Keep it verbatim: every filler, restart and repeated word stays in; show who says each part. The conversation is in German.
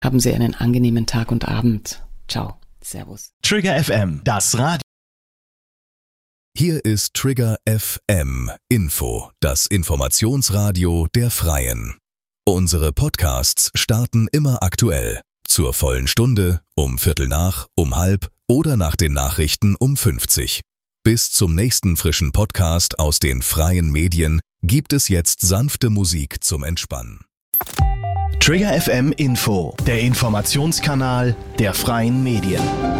Speaker 1: Haben Sie einen angenehmen Tag und Abend. Ciao. Servus.
Speaker 2: Trigger F M, das Radio.
Speaker 3: Hier ist Trigger F M Info, das Informationsradio der Freien. Unsere Podcasts starten immer aktuell. Zur vollen Stunde, um Viertel nach, um halb oder nach den Nachrichten um fünfzig. Bis zum nächsten frischen Podcast aus den freien Medien gibt es jetzt sanfte Musik zum Entspannen.
Speaker 2: Trigger F M Info, der Informationskanal der freien Medien.